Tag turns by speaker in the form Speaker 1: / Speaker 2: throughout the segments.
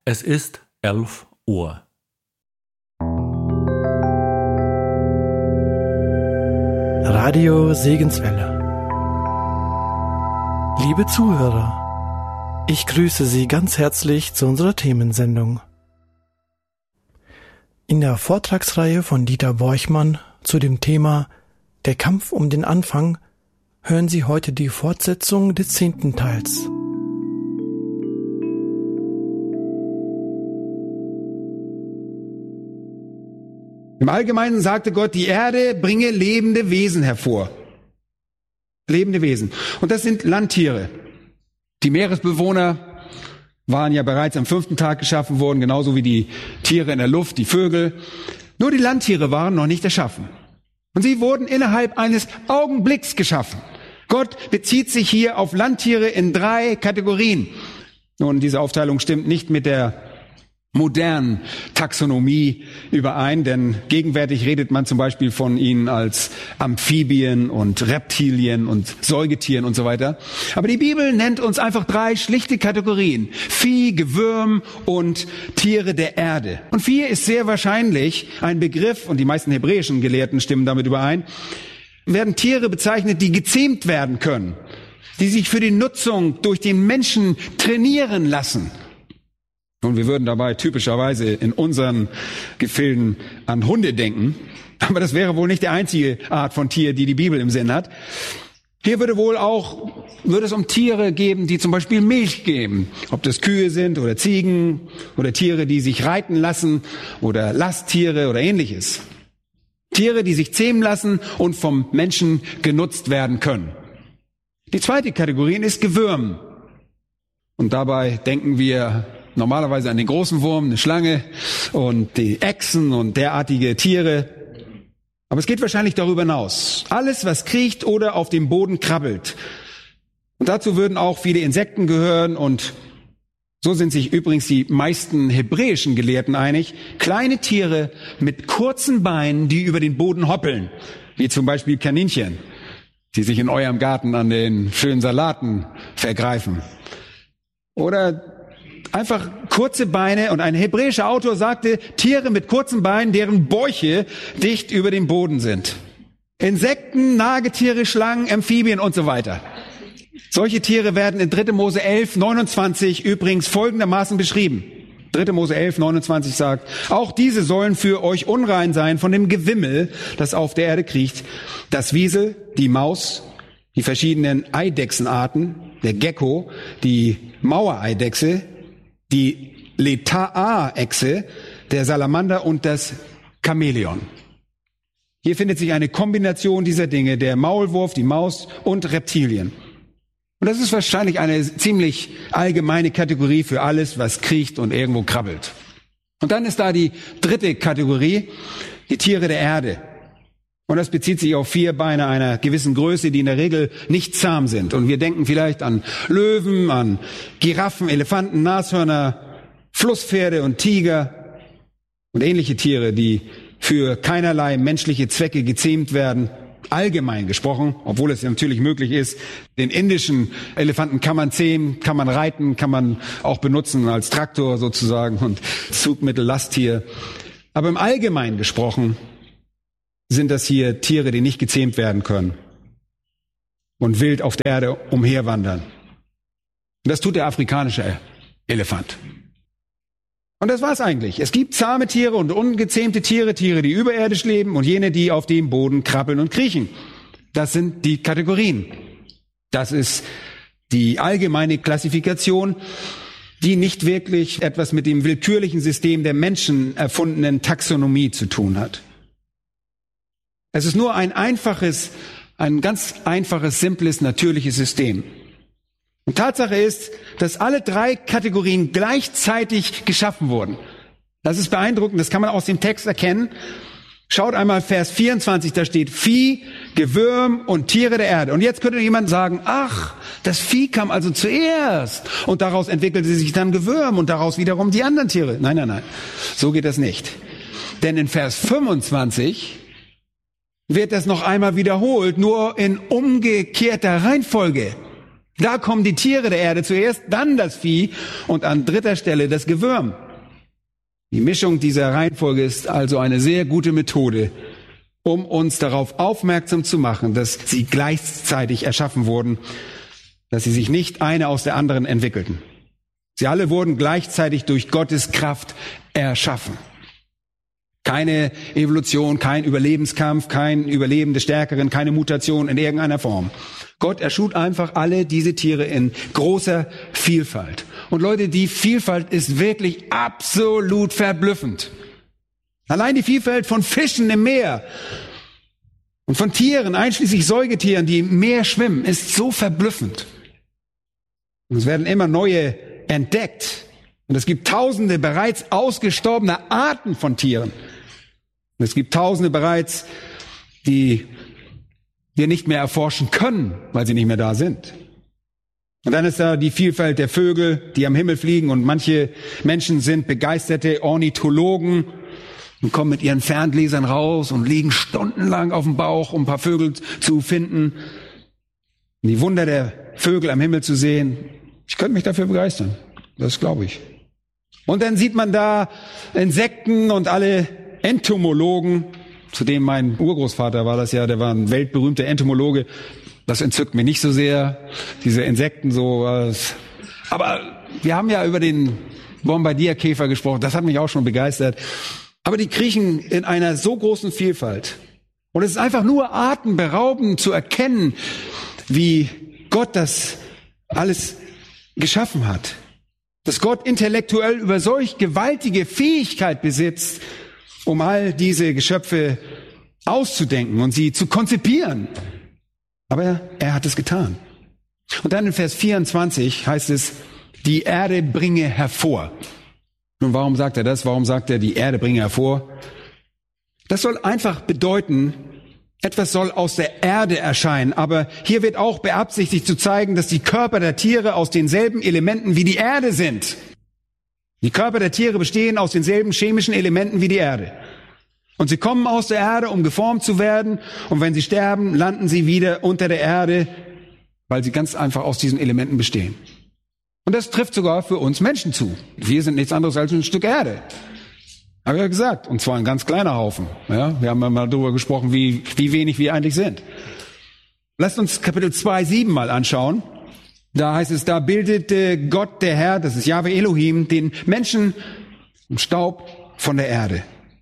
Speaker 1: Es ist 11 Uhr.
Speaker 2: Radio Segenswelle. Liebe Zuhörer, ich grüße Sie ganz herzlich zu unserer Themensendung. In der Vortragsreihe von Dieter Borchmann zu dem Thema Der Kampf um den Anfang hören Sie heute die Fortsetzung des 10. Teils.
Speaker 3: Im Allgemeinen sagte Gott, die Erde bringe lebende Wesen hervor. Lebende Wesen. Und das sind Landtiere. Die Meeresbewohner waren ja bereits am 5. Tag geschaffen worden, genauso wie die Tiere in der Luft, die Vögel. Nur die Landtiere waren noch nicht erschaffen. Und sie wurden innerhalb eines Augenblicks geschaffen. Gott bezieht sich hier auf Landtiere in 3 Kategorien. Nun, diese Aufteilung stimmt nicht mit der modernen Taxonomie überein, denn gegenwärtig redet man zum Beispiel von ihnen als Amphibien und Reptilien und Säugetieren und so weiter. Aber die Bibel nennt uns einfach 3 schlichte Kategorien: Vieh, Gewürm und Tiere der Erde. Und Vieh ist sehr wahrscheinlich ein Begriff, und die meisten hebräischen Gelehrten stimmen damit überein, werden Tiere bezeichnet, die gezähmt werden können, die sich für die Nutzung durch den Menschen trainieren lassen. Und wir würden dabei typischerweise in unseren Gefilden an Hunde denken. Aber das wäre wohl nicht die einzige Art von Tier, die die Bibel im Sinn hat. Hier würde es um Tiere geben, die zum Beispiel Milch geben. Ob das Kühe sind oder Ziegen oder Tiere, die sich reiten lassen oder Lasttiere oder ähnliches. Tiere, die sich zähmen lassen und vom Menschen genutzt werden können. Die zweite Kategorie ist Gewürm. Und dabei denken wir normalerweise an den großen Wurm, eine Schlange und die Echsen und derartige Tiere. Aber es geht wahrscheinlich darüber hinaus. Alles, was kriecht oder auf dem Boden krabbelt. Und dazu würden auch viele Insekten gehören, und so sind sich übrigens die meisten hebräischen Gelehrten einig. Kleine Tiere mit kurzen Beinen, die über den Boden hoppeln. Wie zum Beispiel Kaninchen, die sich in eurem Garten an den schönen Salaten vergreifen. Oder einfach kurze Beine, und ein hebräischer Autor sagte, Tiere mit kurzen Beinen, deren Bäuche dicht über dem Boden sind. Insekten, Nagetiere, Schlangen, Amphibien und so weiter. Solche Tiere werden in 3. Mose 11, 29 übrigens folgendermaßen beschrieben. 3. Mose 11, 29 sagt, auch diese sollen für euch unrein sein von dem Gewimmel, das auf der Erde kriecht. Das Wiesel, die Maus, die verschiedenen Eidechsenarten, der Gecko, die Mauereidechse, die Letaa-Echse, der Salamander und das Chamäleon. Hier findet sich eine Kombination dieser Dinge, der Maulwurf, die Maus und Reptilien. Und das ist wahrscheinlich eine ziemlich allgemeine Kategorie für alles, was kriecht und irgendwo krabbelt. Und dann ist da die 3. Kategorie, die Tiere der Erde. Und das bezieht sich auf 4 Beine einer gewissen Größe, die in der Regel nicht zahm sind. Und wir denken vielleicht an Löwen, an Giraffen, Elefanten, Nashörner, Flusspferde und Tiger und ähnliche Tiere, die für keinerlei menschliche Zwecke gezähmt werden. Allgemein gesprochen, obwohl es ja natürlich möglich ist. Den indischen Elefanten kann man zähmen, kann man reiten, kann man auch benutzen als Traktor sozusagen und Zugmittel, Lasttier. Aber im Allgemeinen gesprochen sind das hier Tiere, die nicht gezähmt werden können und wild auf der Erde umherwandern. Und das tut der afrikanische Elefant. Und das war's eigentlich. Es gibt zahme Tiere und ungezähmte Tiere, Tiere, die überirdisch leben, und jene, die auf dem Boden krabbeln und kriechen. Das sind die Kategorien. Das ist die allgemeine Klassifikation, die nicht wirklich etwas mit dem willkürlichen System der Menschen erfundenen Taxonomie zu tun hat. Es ist nur ein ganz einfaches, simples, natürliches System. Und Tatsache ist, dass alle 3 Kategorien gleichzeitig geschaffen wurden. Das ist beeindruckend, das kann man aus dem Text erkennen. Schaut einmal Vers 24, da steht Vieh, Gewürm und Tiere der Erde. Und jetzt könnte jemand sagen, ach, das Vieh kam also zuerst und daraus entwickelte sich dann Gewürm und daraus wiederum die anderen Tiere. Nein, so geht das nicht. Denn in Vers 25 wird das noch einmal wiederholt, nur in umgekehrter Reihenfolge. Da kommen die Tiere der Erde zuerst, dann das Vieh und an dritter Stelle das Gewürm. Die Mischung dieser Reihenfolge ist also eine sehr gute Methode, um uns darauf aufmerksam zu machen, dass sie gleichzeitig erschaffen wurden, dass sie sich nicht eine aus der anderen entwickelten. Sie alle wurden gleichzeitig durch Gottes Kraft erschaffen. Keine Evolution, kein Überlebenskampf, kein Überleben des Stärkeren, keine Mutation in irgendeiner Form. Gott erschuf einfach alle diese Tiere in großer Vielfalt. Und Leute, die Vielfalt ist wirklich absolut verblüffend. Allein die Vielfalt von Fischen im Meer und von Tieren, einschließlich Säugetieren, die im Meer schwimmen, ist so verblüffend. Und es werden immer neue entdeckt. Und es gibt tausende bereits ausgestorbene Arten von Tieren. Und es gibt tausende bereits, die wir nicht mehr erforschen können, weil sie nicht mehr da sind. Und dann ist da die Vielfalt der Vögel, die am Himmel fliegen. Und manche Menschen sind begeisterte Ornithologen und kommen mit ihren Ferngläsern raus und liegen stundenlang auf dem Bauch, um ein paar Vögel zu finden. Und die Wunder der Vögel am Himmel zu sehen. Ich könnte mich dafür begeistern. Das glaube ich. Und dann sieht man da Insekten und alle Entomologen, zu dem mein Urgroßvater war das ja, der war ein weltberühmter Entomologe. Das entzückt mich nicht so sehr, diese Insekten so. Aber wir haben ja über den Bombardierkäfer gesprochen, das hat mich auch schon begeistert. Aber die kriechen in einer so großen Vielfalt. Und es ist einfach nur atemberaubend zu erkennen, wie Gott das alles geschaffen hat. Dass Gott intellektuell über solch gewaltige Fähigkeit besitzt, um all diese Geschöpfe auszudenken und sie zu konzipieren. Aber er hat es getan. Und dann in Vers 24 heißt es, die Erde bringe hervor. Nun, warum sagt er das? Warum sagt er, die Erde bringe hervor? Das soll einfach bedeuten, etwas soll aus der Erde erscheinen. Aber hier wird auch beabsichtigt zu zeigen, dass die Körper der Tiere aus denselben Elementen wie die Erde sind. Die Körper der Tiere bestehen aus denselben chemischen Elementen wie die Erde. Und sie kommen aus der Erde, um geformt zu werden. Und wenn sie sterben, landen sie wieder unter der Erde, weil sie ganz einfach aus diesen Elementen bestehen. Und das trifft sogar für uns Menschen zu. Wir sind nichts anderes als ein Stück Erde. Habe ich ja gesagt. Und zwar ein ganz kleiner Haufen. Ja, wir haben ja mal darüber gesprochen, wie wenig wir eigentlich sind. Lasst uns Kapitel 2,7 mal anschauen. Da heißt es, da bildete Gott, der Herr, das ist Jahwe Elohim, den Menschen im Staub von der Erde.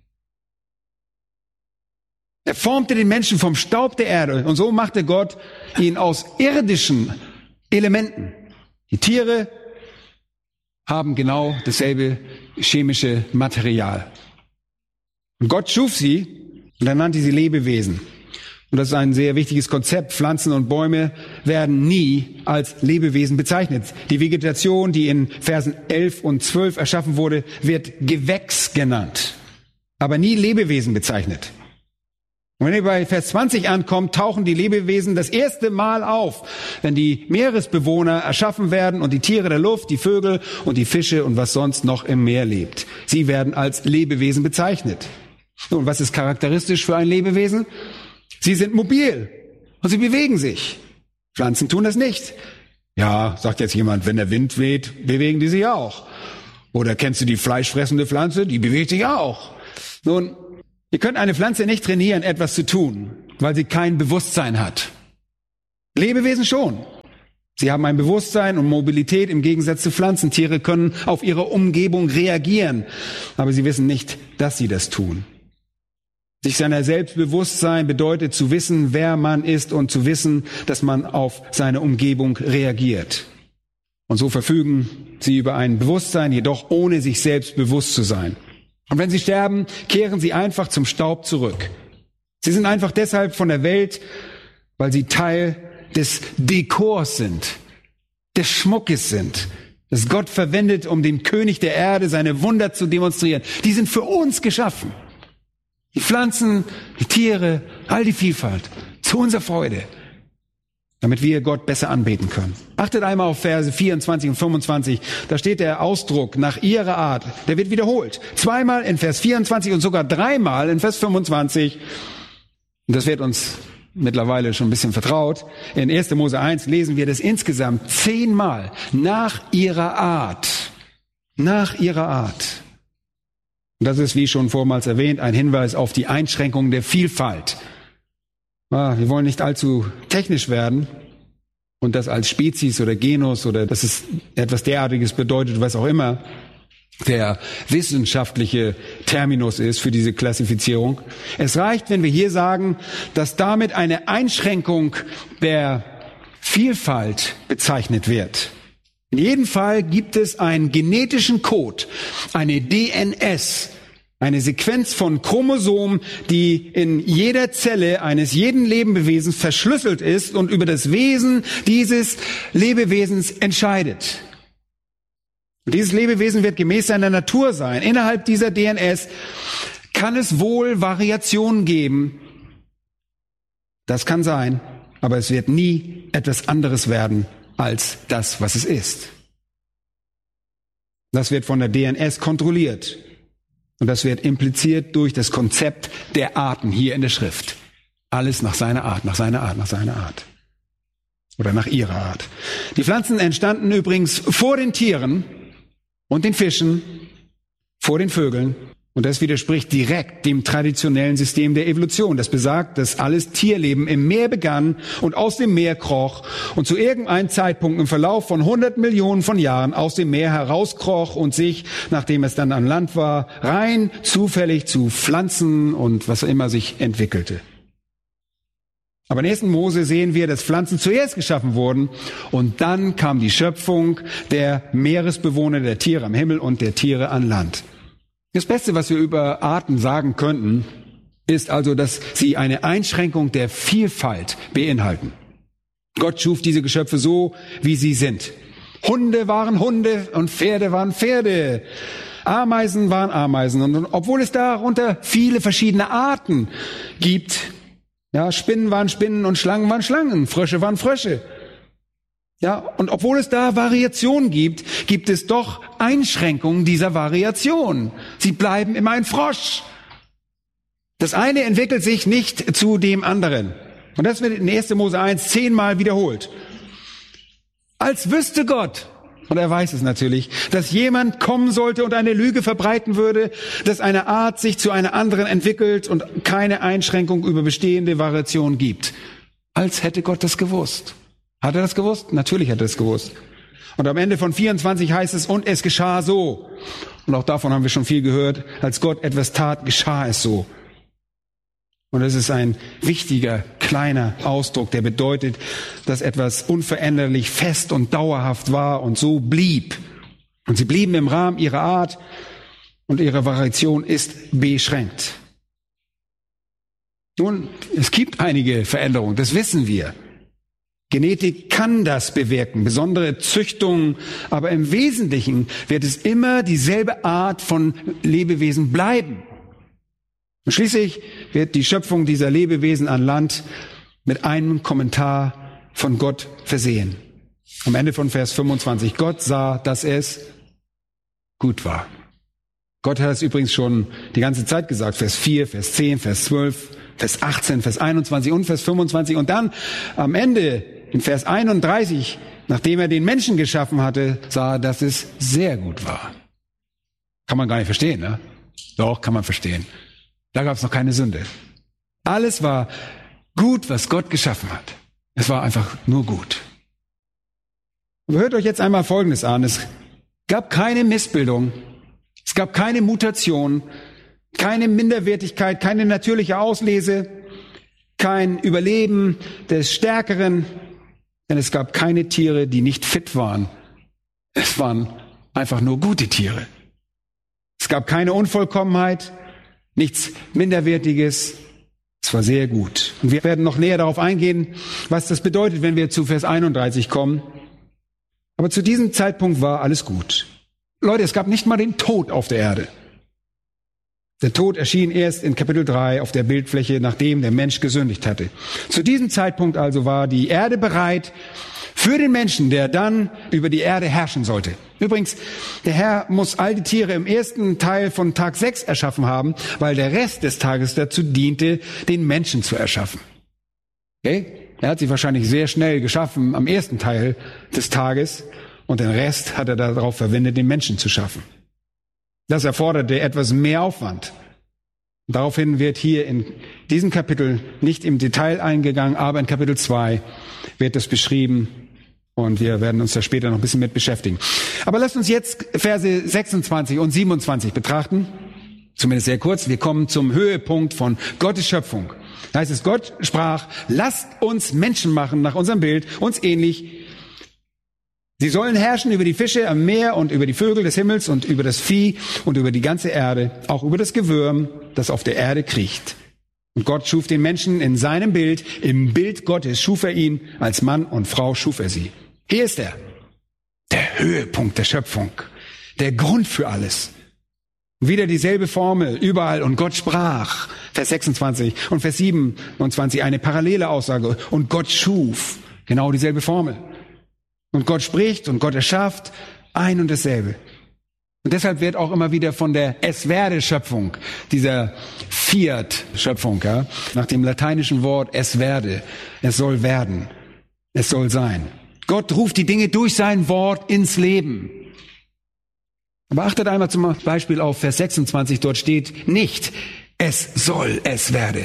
Speaker 3: Er formte den Menschen vom Staub der Erde und so machte Gott ihn aus irdischen Elementen. Die Tiere haben genau dasselbe chemische Material. Und Gott schuf sie und er nannte sie Lebewesen. Und das ist ein sehr wichtiges Konzept. Pflanzen und Bäume werden nie als Lebewesen bezeichnet. Die Vegetation, die in Versen 11 und 12 erschaffen wurde, wird Gewächs genannt, aber nie Lebewesen bezeichnet. Und wenn ihr bei Vers 20 ankommt, tauchen die Lebewesen das erste Mal auf, wenn die Meeresbewohner erschaffen werden und die Tiere der Luft, die Vögel und die Fische und was sonst noch im Meer lebt. Sie werden als Lebewesen bezeichnet. Nun, was ist charakteristisch für ein Lebewesen? Sie sind mobil und sie bewegen sich. Pflanzen tun das nicht. Ja, sagt jetzt jemand, wenn der Wind weht, bewegen die sich auch. Oder kennst du die fleischfressende Pflanze? Die bewegt sich auch. Nun, ihr könnt eine Pflanze nicht trainieren, etwas zu tun, weil sie kein Bewusstsein hat. Lebewesen schon. Sie haben ein Bewusstsein und Mobilität im Gegensatz zu Pflanzen. Tiere können auf ihre Umgebung reagieren, aber sie wissen nicht, dass sie das tun. Sich seiner Selbstbewusstsein bedeutet zu wissen, wer man ist und zu wissen, dass man auf seine Umgebung reagiert. Und so verfügen sie über ein Bewusstsein, jedoch ohne sich selbst bewusst zu sein. Und wenn sie sterben, kehren sie einfach zum Staub zurück. Sie sind einfach deshalb von der Welt, weil sie Teil des Dekors sind, des Schmuckes sind, das Gott verwendet, um dem König der Erde seine Wunder zu demonstrieren. Die sind für uns geschaffen. Die Pflanzen, die Tiere, all die Vielfalt, zu unserer Freude, damit wir Gott besser anbeten können. Achtet einmal auf Verse 24 und 25, da steht der Ausdruck nach ihrer Art, der wird wiederholt. Zweimal in Vers 24 und sogar dreimal in Vers 25. Und das wird uns mittlerweile schon ein bisschen vertraut. In 1. Mose 1 lesen wir das insgesamt 10-mal nach ihrer Art. Nach ihrer Art. Und das ist, wie schon vormals erwähnt, ein Hinweis auf die Einschränkung der Vielfalt. Wir wollen nicht allzu technisch werden und das als Spezies oder Genus oder dass es etwas derartiges bedeutet, was auch immer der wissenschaftliche Terminus ist für diese Klassifizierung. Es reicht, wenn wir hier sagen, dass damit eine Einschränkung der Vielfalt bezeichnet wird. In jedem Fall gibt es einen genetischen Code, eine DNS, eine Sequenz von Chromosomen, die in jeder Zelle eines jeden Lebewesens verschlüsselt ist und über das Wesen dieses Lebewesens entscheidet. Und dieses Lebewesen wird gemäß seiner Natur sein. Innerhalb dieser DNS kann es wohl Variationen geben. Das kann sein, aber es wird nie etwas anderes werden als das, was es ist. Das wird von der DNS kontrolliert. Und das wird impliziert durch das Konzept der Arten hier in der Schrift. Alles nach seiner Art, nach seiner Art, nach seiner Art. Oder nach ihrer Art. Die Pflanzen entstanden übrigens vor den Tieren und den Fischen, vor den Vögeln. Und das widerspricht direkt dem traditionellen System der Evolution. Das besagt, dass alles Tierleben im Meer begann und aus dem Meer kroch und zu irgendeinem Zeitpunkt im Verlauf von 100 Millionen von Jahren aus dem Meer herauskroch und sich, nachdem es dann an Land war, rein zufällig zu Pflanzen und was immer sich entwickelte. Aber in 1. Mose sehen wir, dass Pflanzen zuerst geschaffen wurden und dann kam die Schöpfung der Meeresbewohner, der Tiere am Himmel und der Tiere an Land. Das Beste, was wir über Arten sagen könnten, ist also, dass sie eine Einschränkung der Vielfalt beinhalten. Gott schuf diese Geschöpfe so, wie sie sind. Hunde waren Hunde und Pferde waren Pferde. Ameisen waren Ameisen. Und obwohl es darunter viele verschiedene Arten gibt, ja, Spinnen waren Spinnen und Schlangen waren Schlangen, Frösche waren Frösche. Ja, und obwohl es da Variationen gibt, gibt es doch Einschränkungen dieser Variation. Sie bleiben immer ein Frosch. Das eine entwickelt sich nicht zu dem anderen. Und das wird in 1. Mose 1 10-mal wiederholt. Als wüsste Gott, und er weiß es natürlich, dass jemand kommen sollte und eine Lüge verbreiten würde, dass eine Art sich zu einer anderen entwickelt und keine Einschränkung über bestehende Variationen gibt. Als hätte Gott das gewusst. Hat er das gewusst? Natürlich hat er das gewusst. Und am Ende von 24 heißt es, und es geschah so. Und auch davon haben wir schon viel gehört. Als Gott etwas tat, geschah es so. Und es ist ein wichtiger, kleiner Ausdruck, der bedeutet, dass etwas unveränderlich fest und dauerhaft war und so blieb. Und sie blieben im Rahmen ihrer Art und ihre Variation ist beschränkt. Nun, es gibt einige Veränderungen, das wissen wir. Genetik kann das bewirken, besondere Züchtungen, aber im Wesentlichen wird es immer dieselbe Art von Lebewesen bleiben. Und schließlich wird die Schöpfung dieser Lebewesen an Land mit einem Kommentar von Gott versehen. Am Ende von Vers 25. Gott sah, dass es gut war. Gott hat es übrigens schon die ganze Zeit gesagt. Vers 4, Vers 10, Vers 12, Vers 18, Vers 21 und Vers 25. Und dann am Ende in Vers 31, nachdem er den Menschen geschaffen hatte, sah er, dass es sehr gut war. Kann man gar nicht verstehen, ne? Doch, kann man verstehen. Da gab es noch keine Sünde. Alles war gut, was Gott geschaffen hat. Es war einfach nur gut. Aber hört euch jetzt einmal Folgendes an. Es gab keine Missbildung. Es gab keine Mutation, keine Minderwertigkeit, keine natürliche Auslese, kein Überleben des Stärkeren. Denn es gab keine Tiere, die nicht fit waren. Es waren einfach nur gute Tiere. Es gab keine Unvollkommenheit, nichts Minderwertiges. Es war sehr gut. Und wir werden noch näher darauf eingehen, was das bedeutet, wenn wir zu Vers 31 kommen. Aber zu diesem Zeitpunkt war alles gut. Leute, es gab nicht mal den Tod auf der Erde. Der Tod erschien erst in Kapitel 3 auf der Bildfläche, nachdem der Mensch gesündigt hatte. Zu diesem Zeitpunkt also war die Erde bereit für den Menschen, der dann über die Erde herrschen sollte. Übrigens, der Herr muss all die Tiere im ersten Teil von Tag 6 erschaffen haben, weil der Rest des Tages dazu diente, den Menschen zu erschaffen. Okay? Er hat sie wahrscheinlich sehr schnell geschaffen am ersten Teil des Tages und den Rest hat er darauf verwendet, den Menschen zu schaffen. Das erforderte etwas mehr Aufwand. Daraufhin wird hier in diesem Kapitel nicht im Detail eingegangen, aber in Kapitel 2 wird das beschrieben und wir werden uns da später noch ein bisschen mit beschäftigen. Aber lasst uns jetzt Verse 26 und 27 betrachten, zumindest sehr kurz. Wir kommen zum Höhepunkt von Gottes Schöpfung. Da heißt es, Gott sprach, lasst uns Menschen machen nach unserem Bild, uns ähnlich. Sie sollen herrschen über die Fische am Meer und über die Vögel des Himmels und über das Vieh und über die ganze Erde, auch über das Gewürm, das auf der Erde kriecht. Und Gott schuf den Menschen in seinem Bild, im Bild Gottes schuf er ihn, als Mann und Frau schuf er sie. Hier ist er, der Höhepunkt der Schöpfung, der Grund für alles. Wieder dieselbe Formel, überall, und Gott sprach, Vers 26 und Vers 27, eine parallele Aussage, und Gott schuf, genau dieselbe Formel. Und Gott spricht und Gott erschafft, ein und dasselbe. Und deshalb wird auch immer wieder von der Es-werde-Schöpfung, dieser Fiat-Schöpfung, ja, nach dem lateinischen Wort es werde, es soll werden, es soll sein. Gott ruft die Dinge durch sein Wort ins Leben. Aber achtet einmal zum Beispiel auf Vers 26, dort steht nicht, es soll, es werde.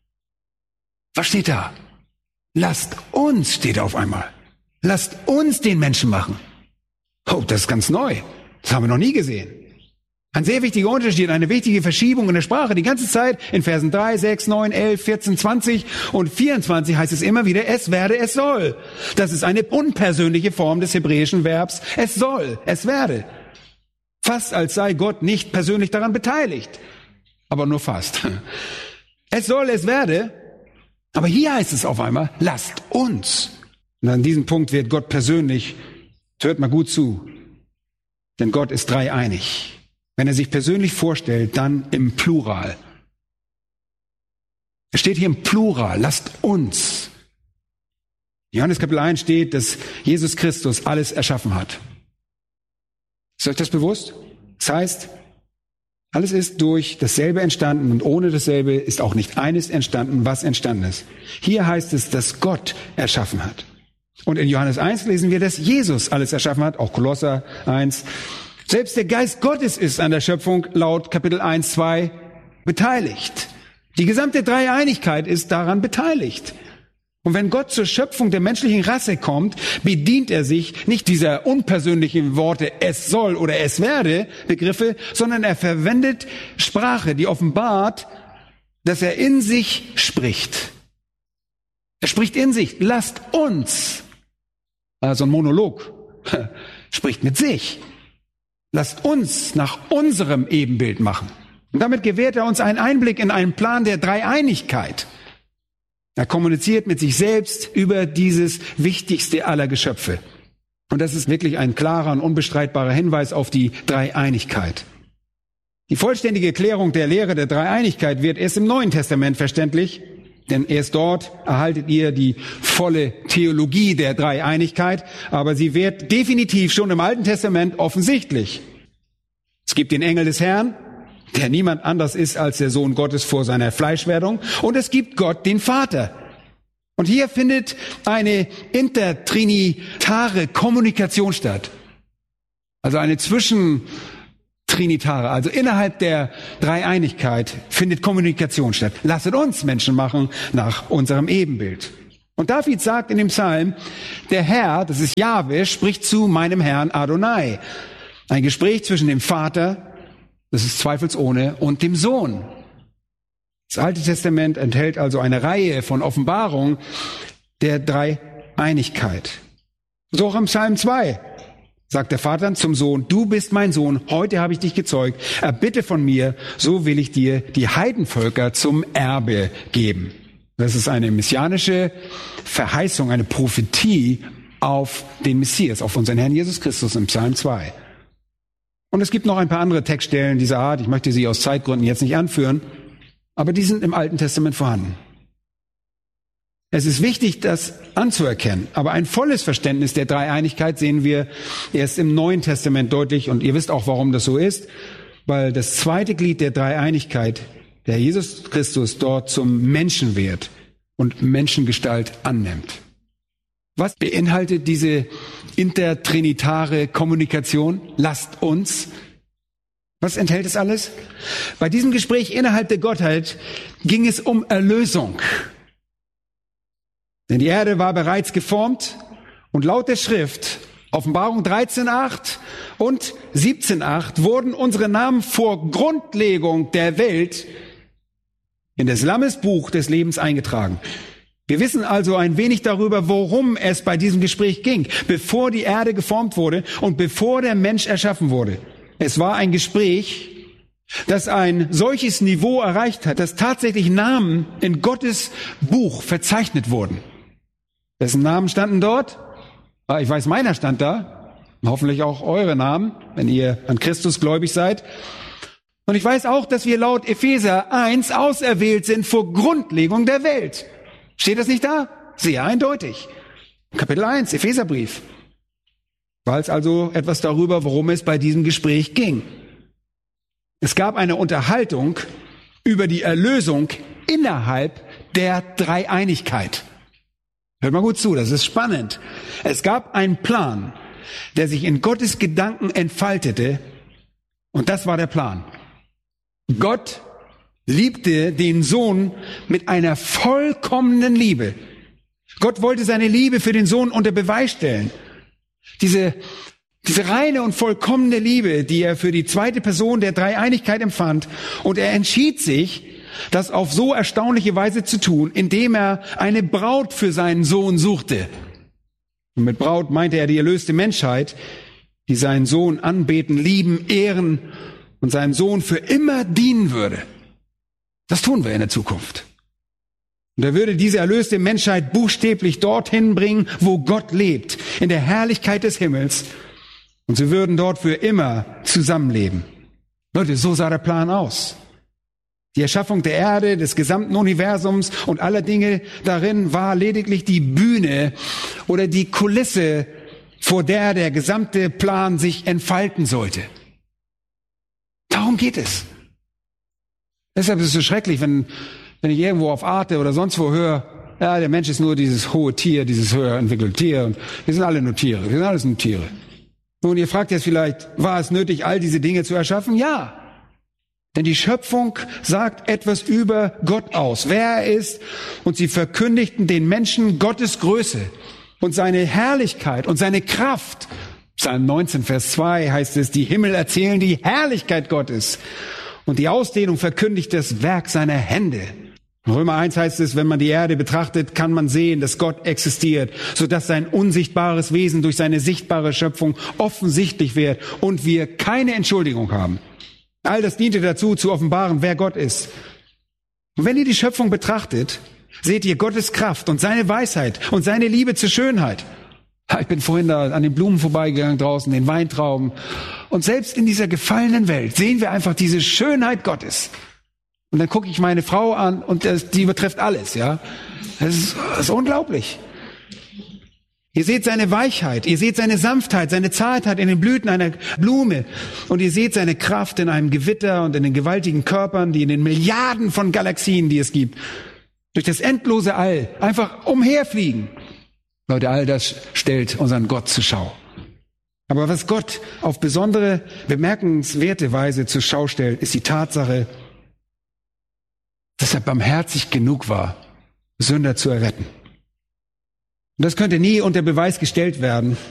Speaker 3: Was steht da? Lasst uns, steht auf einmal. Lasst uns den Menschen machen. Oh, das ist ganz neu. Das haben wir noch nie gesehen. Ein sehr wichtiger Unterschied, eine wichtige Verschiebung in der Sprache. Die ganze Zeit in Versen 3, 6, 9, 11, 14, 20 und 24 heißt es immer wieder, es werde, es soll. Das ist eine unpersönliche Form des hebräischen Verbs, es soll, es werde. Fast als sei Gott nicht persönlich daran beteiligt. Aber nur fast. Es soll, es werde. Aber hier heißt es auf einmal, lasst uns. Und an diesem Punkt wird Gott persönlich, hört mal gut zu, denn Gott ist dreieinig. Wenn er sich persönlich vorstellt, dann im Plural. Es steht hier im Plural, lasst uns. In Johannes Kapitel 1 steht, dass Jesus Christus alles erschaffen hat. Ist euch das bewusst? Das heißt, alles ist durch dasselbe entstanden und ohne dasselbe ist auch nicht eines entstanden, was entstanden ist. Hier heißt es, dass Gott erschaffen hat. Und in Johannes 1 lesen wir, dass Jesus alles erschaffen hat, auch Kolosser 1. Selbst der Geist Gottes ist an der Schöpfung laut Kapitel 1, 2 beteiligt. Die gesamte Dreieinigkeit ist daran beteiligt. Und wenn Gott zur Schöpfung der menschlichen Rasse kommt, bedient er sich nicht dieser unpersönlichen Worte es soll oder es werde Begriffe, sondern er verwendet Sprache, die offenbart, dass er in sich spricht. Er spricht in sich, lasst uns. Also ein Monolog, spricht mit sich. Lasst uns nach unserem Ebenbild machen. Und damit gewährt er uns einen Einblick in einen Plan der Dreieinigkeit. Er kommuniziert mit sich selbst über dieses wichtigste aller Geschöpfe. Und das ist wirklich ein klarer und unbestreitbarer Hinweis auf die Dreieinigkeit. Die vollständige Klärung der Lehre der Dreieinigkeit wird erst im Neuen Testament verständlich, denn erst dort erhaltet ihr die volle Theologie der Dreieinigkeit, aber sie wird definitiv schon im Alten Testament offensichtlich. Es gibt den Engel des Herrn, der niemand anders ist als der Sohn Gottes vor seiner Fleischwerdung, und es gibt Gott, den Vater. Und hier findet eine intertrinitare Kommunikation statt. Also eine Trinitare, also innerhalb der Dreieinigkeit findet Kommunikation statt. Lasset uns Menschen machen nach unserem Ebenbild. Und David sagt in dem Psalm, der Herr, das ist Jahwe, spricht zu meinem Herrn Adonai. Ein Gespräch zwischen dem Vater, das ist zweifelsohne, und dem Sohn. Das Alte Testament enthält also eine Reihe von Offenbarungen der Dreieinigkeit. So auch im Psalm 2. Sagt der Vater zum Sohn, du bist mein Sohn, heute habe ich dich gezeugt, erbitte von mir, so will ich dir die Heidenvölker zum Erbe geben. Das ist eine messianische Verheißung, eine Prophetie auf den Messias, auf unseren Herrn Jesus Christus im Psalm 2. Und es gibt noch ein paar andere Textstellen dieser Art, ich möchte sie aus Zeitgründen jetzt nicht anführen, aber die sind im Alten Testament vorhanden. Es ist wichtig, das anzuerkennen, aber ein volles Verständnis der Dreieinigkeit sehen wir erst im Neuen Testament deutlich, und ihr wisst auch, warum das so ist, weil das zweite Glied der Dreieinigkeit, der Jesus Christus, dort zum Menschen wird. und Menschengestalt annimmt. Was beinhaltet diese intertrinitare Kommunikation? Lasst uns. Was enthält es alles? Bei diesem Gespräch innerhalb der Gottheit ging es um Erlösung. Denn die Erde war bereits geformt und laut der Schrift, Offenbarung 13,8 und 17,8, wurden unsere Namen vor Grundlegung der Welt in das Lammesbuch des Lebens eingetragen. Wir wissen also ein wenig darüber, worum es bei diesem Gespräch ging, bevor die Erde geformt wurde und bevor der Mensch erschaffen wurde. Es war ein Gespräch, das ein solches Niveau erreicht hat, dass tatsächlich Namen in Gottes Buch verzeichnet wurden. Wessen Namen standen dort? Ich weiß, meiner stand da. Hoffentlich auch eure Namen, wenn ihr an Christus gläubig seid. Und ich weiß auch, dass wir laut Epheser 1 auserwählt sind vor Grundlegung der Welt. Steht das nicht da? Sehr eindeutig. Kapitel 1, Epheserbrief. Weiß also etwas darüber, worum es bei diesem Gespräch ging. Es gab eine Unterhaltung über die Erlösung innerhalb der Dreieinigkeit. Hört mal gut zu, das ist spannend. Es gab einen Plan, der sich in Gottes Gedanken entfaltete, und das war der Plan. Gott liebte den Sohn mit einer vollkommenen Liebe. Gott wollte seine Liebe für den Sohn unter Beweis stellen. Diese reine und vollkommene Liebe, die er für die zweite Person der Dreieinigkeit empfand, und er entschied sich, das auf so erstaunliche Weise zu tun, indem er eine Braut für seinen Sohn suchte. Und mit Braut meinte er die erlöste Menschheit, die seinen Sohn anbeten, lieben, ehren und seinem Sohn für immer dienen würde. Das tun wir in der Zukunft. Und er würde diese erlöste Menschheit buchstäblich dorthin bringen, wo Gott lebt, in der Herrlichkeit des Himmels. Und sie würden dort für immer zusammenleben. Leute, so sah der Plan aus. Die Erschaffung der Erde, des gesamten Universums und aller Dinge darin war lediglich die Bühne oder die Kulisse, vor der der gesamte Plan sich entfalten sollte. Darum geht es. Deshalb ist es so schrecklich, wenn ich irgendwo auf Arte oder sonst wo höre, ja, der Mensch ist nur dieses hohe Tier, dieses höher entwickelte Tier, und wir sind alle nur Tiere, wir sind alles nur Tiere. Nun, ihr fragt jetzt vielleicht, war es nötig, all diese Dinge zu erschaffen? Ja. Denn die Schöpfung sagt etwas über Gott aus, wer er ist, und sie verkündigten den Menschen Gottes Größe und seine Herrlichkeit und seine Kraft. Psalm 19, Vers 2 heißt es, die Himmel erzählen die Herrlichkeit Gottes und die Ausdehnung verkündigt das Werk seiner Hände. In Römer 1 heißt es, wenn man die Erde betrachtet, kann man sehen, dass Gott existiert, sodass sein unsichtbares Wesen durch seine sichtbare Schöpfung offensichtlich wird und wir keine Entschuldigung haben. All das diente dazu, zu offenbaren, wer Gott ist. Und wenn ihr die Schöpfung betrachtet, seht ihr Gottes Kraft und seine Weisheit und seine Liebe zur Schönheit. Ich bin vorhin da an den Blumen vorbeigegangen draußen, den Weintrauben. Und selbst in dieser gefallenen Welt sehen wir einfach diese Schönheit Gottes. Und dann gucke ich meine Frau an und die übertrifft alles, ja. Das ist unglaublich. Ihr seht seine Weichheit, ihr seht seine Sanftheit, seine Zartheit in den Blüten einer Blume. Und ihr seht seine Kraft in einem Gewitter und in den gewaltigen Körpern, die in den Milliarden von Galaxien, die es gibt, durch das endlose All einfach umherfliegen. Leute, all das stellt unseren Gott zur Schau. Aber was Gott auf besondere, bemerkenswerte Weise zur Schau stellt, ist die Tatsache, dass er barmherzig genug war, Sünder zu erretten. Und das könnte nie unter Beweis gestellt werden,